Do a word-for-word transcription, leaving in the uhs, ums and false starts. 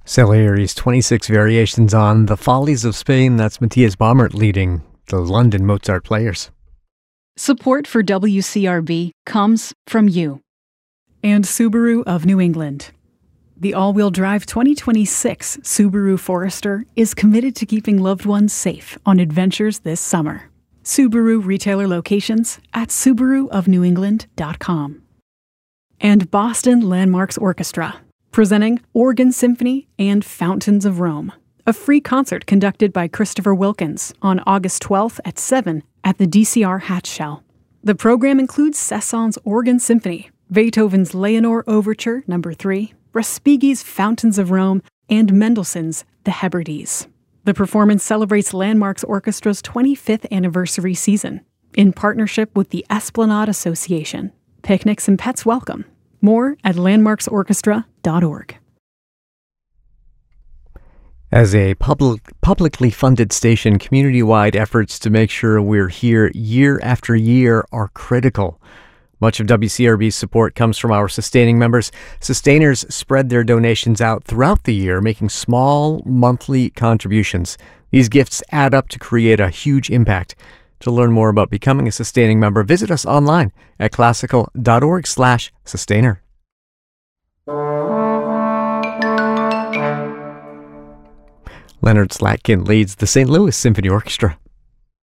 Salieri's twenty-six variations on The Follies of Spain. That's Matthias Baumert leading the London Mozart Players. Support for W C R B comes from you. And Subaru of New England. The all-wheel drive twenty twenty-six Subaru Forester is committed to keeping loved ones safe on adventures this summer. Subaru retailer locations at subaru of new england dot com. And Boston Landmarks Orchestra, presenting Organ Symphony and Fountains of Rome, a free concert conducted by Christopher Wilkins on August twelfth at seven at the D C R Hatch Shell. The program includes Cesson's Organ Symphony, Beethoven's Leonore Overture Number three, Respighi's Fountains of Rome, and Mendelssohn's The Hebrides. The performance celebrates Landmarks Orchestra's twenty-fifth anniversary season, in partnership with the Esplanade Association. Picnics and pets welcome. More at landmarks orchestra dot org. As a public, publicly funded station, community-wide efforts to make sure we're here year after year are critical. Much of W C R B's support comes from our sustaining members. Sustainers spread their donations out throughout the year, making small monthly contributions. These gifts add up to create a huge impact. To learn more about becoming a sustaining member, visit us online at classical dot org slash sustainer. Leonard Slatkin leads the Saint Louis Symphony Orchestra.